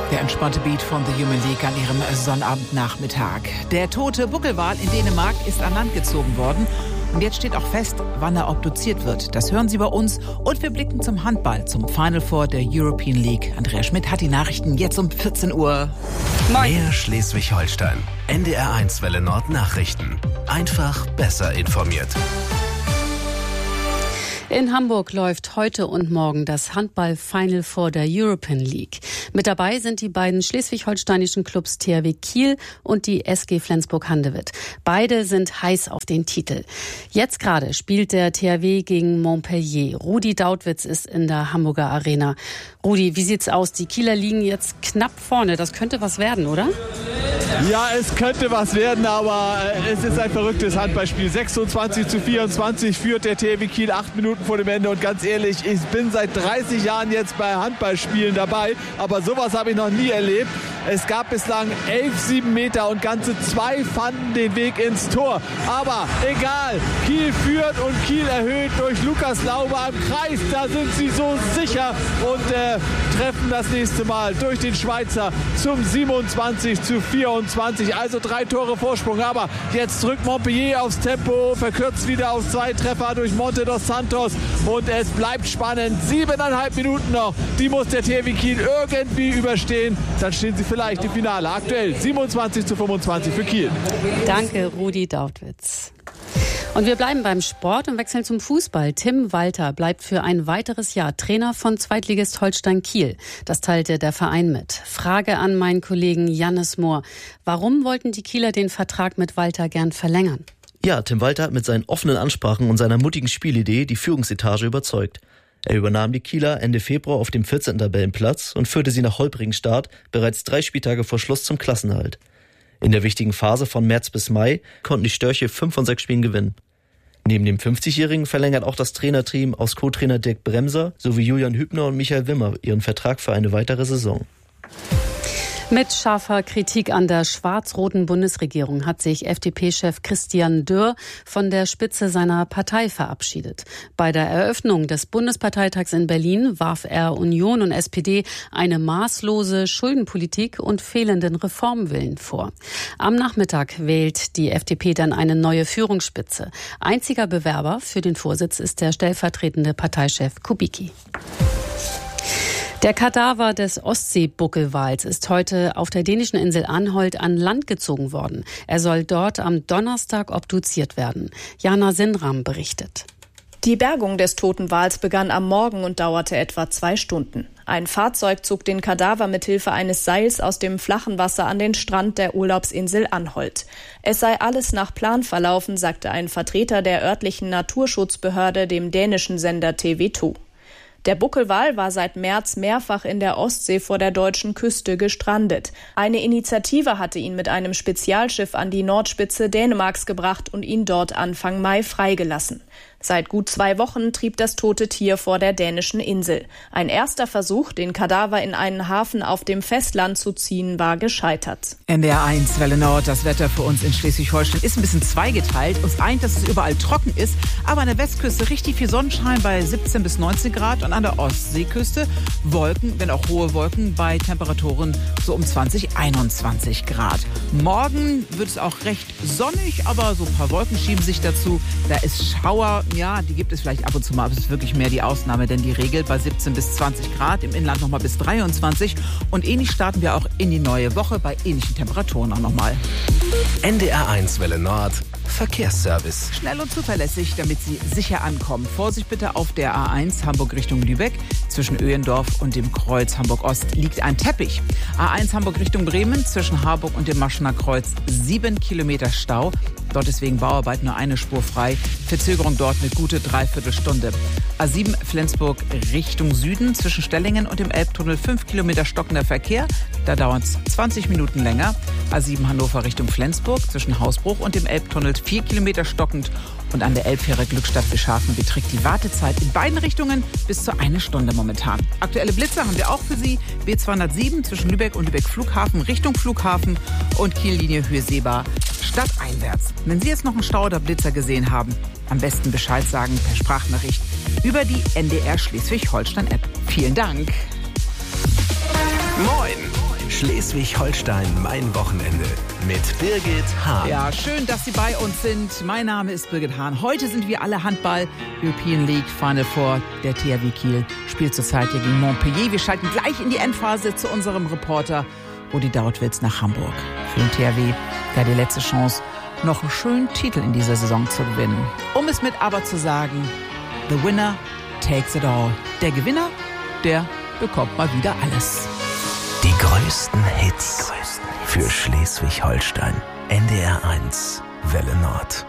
Der entspannte Beat von The Human League an ihrem Sonnabendnachmittag. Der tote Buckelwal in Dänemark ist an Land gezogen worden. Und jetzt steht auch fest, wann er obduziert wird. Das hören Sie bei uns. Und wir blicken zum Handball, zum Final Four der European League. Andrea Schmidt hat die Nachrichten jetzt um 14 Uhr. Mehr Schleswig-Holstein. NDR1 Welle Nord Nachrichten. Einfach besser informiert. In Hamburg läuft heute und morgen das Handball-Final Four der European League. Mit dabei sind die beiden schleswig-holsteinischen Clubs THW Kiel und die SG Flensburg-Handewitt. Beide sind heiß auf den Titel. Jetzt gerade spielt der THW gegen Montpellier. Rudi Dautwitz ist in der Hamburger Arena. Rudi, wie sieht's aus? Die Kieler liegen jetzt knapp vorne. Das könnte was werden, oder? Ja, es könnte was werden, aber es ist ein verrücktes Handballspiel. 26:24 führt der THW Kiel 8 Minuten vor dem Ende. Und ganz ehrlich, ich bin seit 30 Jahren jetzt bei Handballspielen dabei, aber sowas habe ich noch nie erlebt. Es gab bislang 11 7-Meter und ganze 2 fanden den Weg ins Tor. Aber egal, Kiel führt und Kiel erhöht durch Lukas Lauber im Kreis. Da sind sie so sicher und treffen das nächste Mal durch den Schweizer zum 27:24. Also 3 Tore Vorsprung. Aber jetzt drückt Montpellier aufs Tempo, verkürzt wieder auf 2 Treffer durch Monte dos Santos. Und es bleibt spannend. 7,5 Minuten noch. Die muss der THW Kiel irgendwie überstehen. Dann stehen sie vielleicht im Finale. Aktuell 27:25 für Kiel. Danke, Rudi Dautwitz. Und wir bleiben beim Sport und wechseln zum Fußball. Tim Walter bleibt für ein weiteres Jahr Trainer von Zweitligist Holstein Kiel. Das teilte der Verein mit. Frage an meinen Kollegen Jannis Mohr. Warum wollten die Kieler den Vertrag mit Walter gern verlängern? Ja, Tim Walter hat mit seinen offenen Ansprachen und seiner mutigen Spielidee die Führungsetage überzeugt. Er übernahm die Kieler Ende Februar auf dem 14. Tabellenplatz und führte sie nach holprigen Start bereits 3 Spieltage vor Schluss zum Klassenerhalt. In der wichtigen Phase von März bis Mai konnten die Störche 5 von 6 Spielen gewinnen. Neben dem 50-Jährigen verlängert auch das Trainerteam aus Co-Trainer Dirk Bremser sowie Julian Hübner und Michael Wimmer ihren Vertrag für eine weitere Saison. Mit scharfer Kritik an der schwarz-roten Bundesregierung hat sich FDP-Chef Christian Dürr von der Spitze seiner Partei verabschiedet. Bei der Eröffnung des Bundesparteitags in Berlin warf er Union und SPD eine maßlose Schuldenpolitik und fehlenden Reformwillen vor. Am Nachmittag wählt die FDP dann eine neue Führungsspitze. Einziger Bewerber für den Vorsitz ist der stellvertretende Parteichef Kubicki. Der Kadaver des Ostseebuckelwals ist heute auf der dänischen Insel Anholt an Land gezogen worden. Er soll dort am Donnerstag obduziert werden. Jana Sinram berichtet. Die Bergung des toten Wals begann am Morgen und dauerte etwa 2 Stunden. Ein Fahrzeug zog den Kadaver mithilfe eines Seils aus dem flachen Wasser an den Strand der Urlaubsinsel Anholt. Es sei alles nach Plan verlaufen, sagte ein Vertreter der örtlichen Naturschutzbehörde dem dänischen Sender TV2. Der Buckelwal war seit März mehrfach in der Ostsee vor der deutschen Küste gestrandet. Eine Initiative hatte ihn mit einem Spezialschiff an die Nordspitze Dänemarks gebracht und ihn dort Anfang Mai freigelassen. Seit gut 2 Wochen trieb das tote Tier vor der dänischen Insel. Ein erster Versuch, den Kadaver in einen Hafen auf dem Festland zu ziehen, war gescheitert. NDR1 Welle Nord, das Wetter für uns in Schleswig-Holstein ist ein bisschen zweigeteilt. Uns eint, dass es überall trocken ist, aber an der Westküste richtig viel Sonnenschein bei 17 bis 19 Grad und an der Ostseeküste Wolken, wenn auch hohe Wolken, bei Temperaturen so um 20, 21 Grad. Morgen wird es auch recht sonnig, aber so ein paar Wolken schieben sich dazu. Da ist Schauer. Ja, die gibt es vielleicht ab und zu mal, aber es ist wirklich mehr die Ausnahme, denn die Regel bei 17 bis 20 Grad, im Inland nochmal bis 23. Und ähnlich starten wir auch in die neue Woche bei ähnlichen Temperaturen auch nochmal. NDR1 Welle Nord Verkehrsservice. Schnell und zuverlässig, damit Sie sicher ankommen. Vorsicht bitte auf der A1 Hamburg Richtung Lübeck. Zwischen Öhendorf und dem Kreuz Hamburg-Ost liegt ein Teppich. A1 Hamburg Richtung Bremen, zwischen Harburg und dem Maschener Kreuz 7 Kilometer Stau. Dort ist wegen Bauarbeit nur eine Spur frei. Verzögerung dort eine gute Dreiviertelstunde. A7 Flensburg Richtung Süden, zwischen Stellingen und dem Elbtunnel 5 Kilometer stockender Verkehr. Da dauert es 20 Minuten länger. A7 Hannover Richtung Flensburg, zwischen Hausbruch und dem Elbtunnel 4 Kilometer stockend. Und an der Elbfähre Glückstadt-Bischhafen beträgt die Wartezeit in beiden Richtungen bis zu 1 Stunde momentan. Aktuelle Blitzer haben wir auch für Sie. B207 zwischen Lübeck und Lübeck Flughafen Richtung Flughafen und Kiellinie Höhe Seebar stadteinwärts. Wenn Sie jetzt noch einen Stau oder Blitzer gesehen haben, am besten Bescheid sagen per Sprachnachricht über die NDR Schleswig-Holstein-App. Vielen Dank. Moin! Schleswig-Holstein, mein Wochenende mit Birgit Hahn. Ja, schön, dass Sie bei uns sind. Mein Name ist Birgit Hahn. Heute sind wir alle Handball European League Final Four. Der THW Kiel spielt zurzeit hier gegen Montpellier. Wir schalten gleich in die Endphase zu unserem Reporter Rudi Dautwitz nach Hamburg. Für den THW ja die letzte Chance, noch einen schönen Titel in dieser Saison zu gewinnen. Um es mit aber zu sagen, the winner takes it all. Der Gewinner, der bekommt mal wieder alles. Die größten Hits für Schleswig-Holstein. NDR 1, Welle Nord.